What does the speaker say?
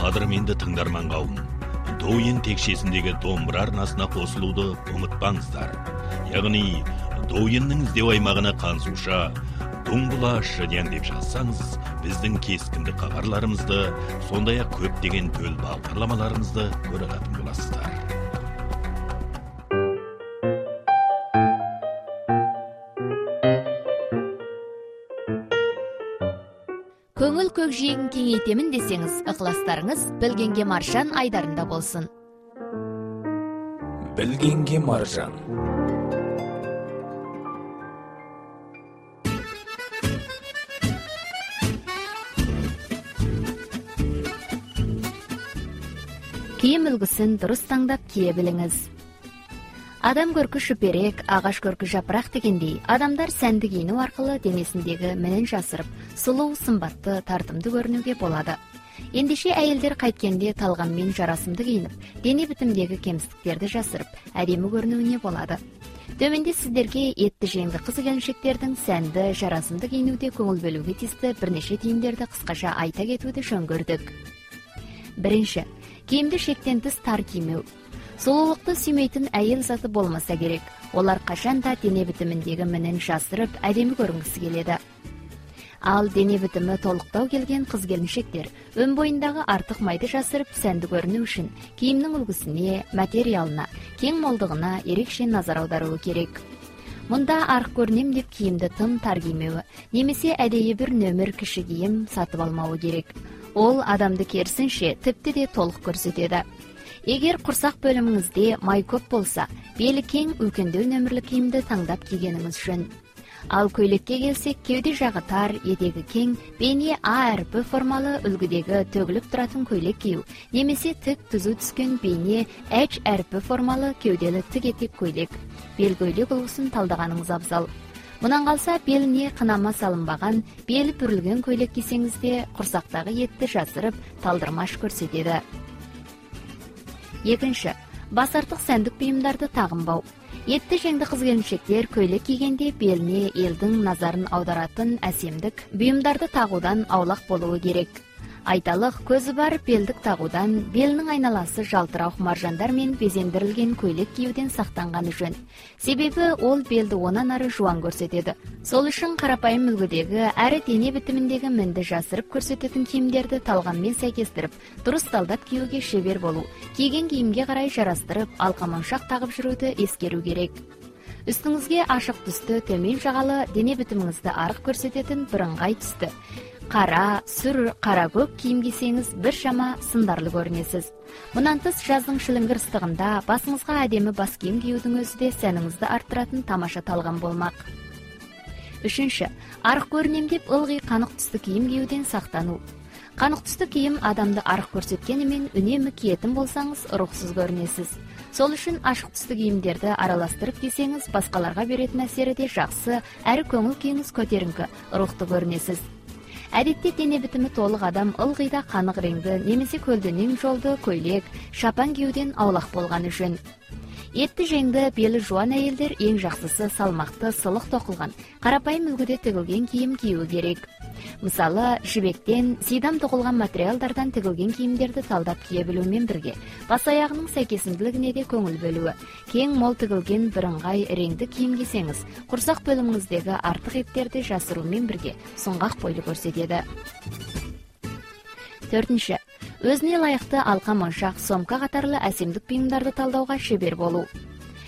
Қадірменді тыңдарман қауым, Дойын текшесіндегі домбыра арнасына қосылуды ұмытпаңыздар. Яғни, Дойынның іздеу аймағына қансуша, Доңбыла шыдян деп жазсаңыз, біздің кескінді хабарларымызды, сондай-ақ көптеген төл бағдарламаларымызды көре алатын боласыздар. Көңіл көкжиегін кеңейтемін десеңіз, ықыластарыңыз Білгенге Маржан айдарында болсын. Білгенге Маржан. Киім үлгісін дұрыс таңдап кие біліңіз. Адам көркі шүперек, ағаш көркі жапырақ дегендей, адамдар сәнді киіну арқылы денесіндегі мінін жасырып, сұлу, сымбатты, тартымды көрінуге болады. Ендеше әйелдер қайткенде талғаммен жарасымды киініп, дене бітімдегі кемістіктерді жасырып, әдемі көрінуіне болады. Төменде сіздерге етті жеңді қыз-келіншектердің сәнді, жарасымды киінуде көңіл бөлуге тиісті бірнеше түйіндерді қысқаша айта кетуді жөн көрдік. Бірінші, киімді шектен тыс тар кимеу. Сұлулықты сүймейтін әйел заты болмаса керек. Олар қашанда дене бітіміндегі мінін жасырып, әдемі көрінгісі келеді. Ал дене бітімі толықтау келген қыз-келіншектер өн бойындағы артық майды жасырып, сәнді көріну үшін киімнің үлгісіне, материалына, кең молдығына ерекше назар аударуы керек. Мұнда арық көрінем деп киімді тым тар кимеуі, немесе әдейі бір нөмір кіші киім сатып алмауы керек. Ол адамды керісінше тіпті де толық көрсетеді. Егер құрсақ бөліміңізде май көп болса, белі кең үлкендеу нөмірлі киімді таңдап кигеніңіз жөн. Ал көйлекке келсек, кеуде жағы тар, етегі кең, бейне А әрпі формалы үлгідегі төгіліп тұратын көйлек кию, немесе тік түзу түскен бейне H әрпі формалы кеуделі тік етек көйлек, бел көйлек үлгісін талдағаныңыз абзал. Мұнан қалса, беліне қынама салынбаған, белі бүрілген көйлек кисеңізде құрсақтағы етті жасырып, талдырмаш көрсетеді. Екінші, бас артық сәндік бұйымдарды тағынбау. Етті жеңді қыз-келіншектер көйлек кигенде беліне елдің назарын аударатын әсемдік бұйымдарды тағудан аулақ болуы керек. Айталық, көзі бар белдік тағудан, белінің айналасы жалтырауық маржандармен безендірілген көйлек киюден сақтанғаны жөн. Себебі ол белді онан ары жуан көрсетеді. Сол үшін қарапайым үлгідегі әрі дене бітіміндегі мінді жасырып көрсететін киімдерді талғаммен сәйкестіріп, дұрыс талдап киюге шебер болу, киген киімге қарай жарастырып, алқамоншақ тағып жүруді ескеру керек. Үстіңізге ашық түсті, төмен жағалы, дене бітіміңізді арық көрсететін бірыңғай түсті қара, сүр, қара көк киім кисеңіз бір шама сындарлы көрінесіз. Мұнан тыс жаздың шіліңгір ыстығында басыңызға әдемі бас киім киюдің өзі де сәніңізді арттыратын тамаша талғам болмақ. Үшінші, арық көрінем деп ылғи қанық түсті киім киюден сақтану. Қанық түсті киім адамды арық көрсеткенімен үнемі киетін болсаңыз рухсыз көрінесіз. Сол үшін ашық түсті киімдерді араластырып кисеңіз басқаларға беретін әсері де жақсы, әрі көңіл күйіңіз көтеріңкі, рухты көрінесіз. Әдетте дене бітімі толық адам ылғида қанық реңді немесе көлденең жолды көйлек, шапан киюден аулақ болғаны жөн. Етті жеңді, белі жуан әйелдер ең жақсысы салмақты, сылық тоқылған, қарапайым үлгіде тігілген киім кию керек. Мысалы, жібектен, сидам тоқылған материалдардан тігілген киімдерді талдап кие білумен бірге, бас аяғының сәйкесімділігіне де көңіл бөлуі. Кең мол тігілген бірыңғай реңді киім кисеңіз, құрсақ бөліміңіздегі артық еттерді жасырумен бірге сұңғақ бойлы көрсетеді. Төртінші, өзіне лайықты алқа моншақ, сомка қатарлы әсемдік бұйымдарды талдауға шебер болу.